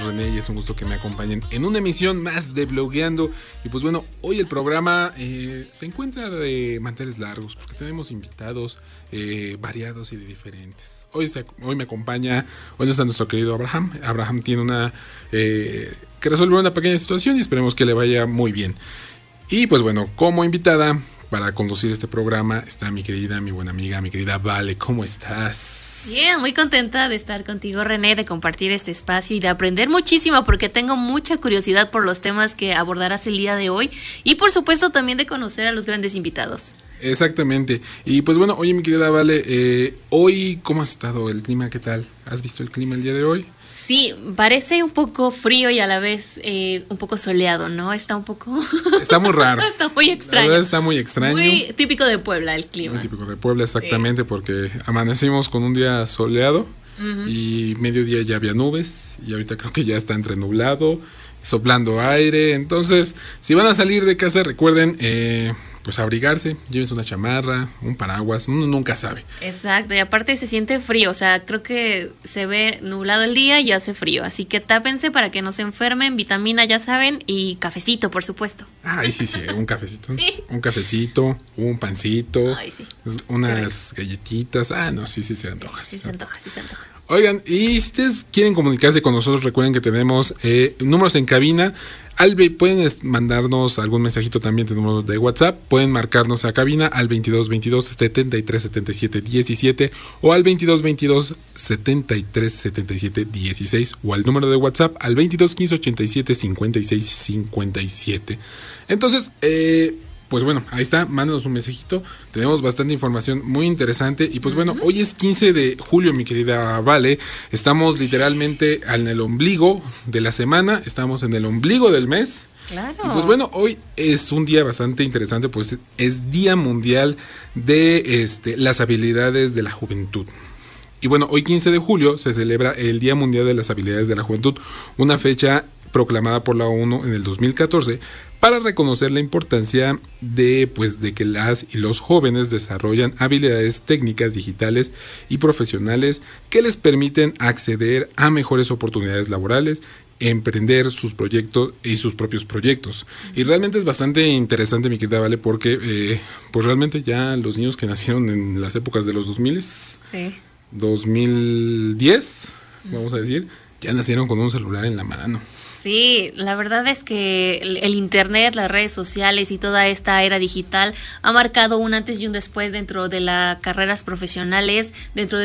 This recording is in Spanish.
René y es un gusto que me acompañen en una emisión más de Blogueando. Y pues bueno, hoy el programa se encuentra de manteles largos porque tenemos invitados variados y de diferentes. Hoy me acompaña, hoy no está nuestro querido Abraham. Abraham tiene que resolver una pequeña situación y esperemos que le vaya muy bien. Y pues bueno, como invitada para conducir este programa está mi buena amiga, mi querida Vale. ¿Cómo estás? Bien, muy contenta de estar contigo, René, de compartir este espacio y de aprender muchísimo porque tengo mucha curiosidad por los temas que abordarás el día de hoy y por supuesto también de conocer a los grandes invitados. Exactamente. Y pues bueno, oye mi querida Vale, hoy ¿cómo ha estado el clima? ¿Qué tal? ¿Has visto el clima el día de hoy? Sí, parece un poco frío y a la vez un poco soleado, ¿no? Está un poco... Está muy raro. Está muy extraño. La verdad está muy extraño. Muy típico de Puebla el clima. Muy típico de Puebla, exactamente, sí. Porque amanecimos con un día soleado y mediodía ya había nubes y ahorita creo que ya está entre nublado, soplando aire. Entonces, si van a salir de casa, recuerden... pues abrigarse, llévense una chamarra, un paraguas, uno nunca sabe. Exacto, y aparte se siente frío, o sea, creo que se ve nublado el día y hace frío, así que tápense para que no se enfermen, vitamina ya saben, y cafecito, por supuesto. Ay, sí, un cafecito. Sí. Un cafecito, un pancito, ay, sí. Unas galletitas, sí se antoja. Sí se antoja. Oigan, y si ustedes quieren comunicarse con nosotros, recuerden que tenemos números en cabina. Pueden mandarnos algún mensajito también, tenemos de WhatsApp, pueden marcarnos a cabina al 2222 73 77 17 o al 2222 73 77 16 o al número de WhatsApp al 22 15 87 56 57. Entonces, pues bueno, ahí está, mándanos un mensajito, tenemos bastante información muy interesante y pues bueno, hoy es 15 de julio, mi querida Vale, estamos literalmente en el ombligo de la semana, estamos en el ombligo del mes. Claro. Y pues bueno, hoy es un día bastante interesante, pues es Día Mundial de las Habilidades de la Juventud. Y bueno, hoy 15 de julio se celebra el Día Mundial de las Habilidades de la Juventud, una fecha proclamada por la ONU en el 2014 para reconocer la importancia de que las y los jóvenes desarrollan habilidades técnicas, digitales y profesionales que les permiten acceder a mejores oportunidades laborales, emprender sus proyectos y sus propios proyectos. Y realmente es bastante interesante, mi querida Vale, porque pues realmente ya los niños que nacieron en las épocas de los 2000, sí. 2010, vamos a decir, ya nacieron con un celular en la mano. Sí, la verdad es que el internet, las redes sociales y toda esta era digital ha marcado un antes y un después dentro de las carreras profesionales, dentro de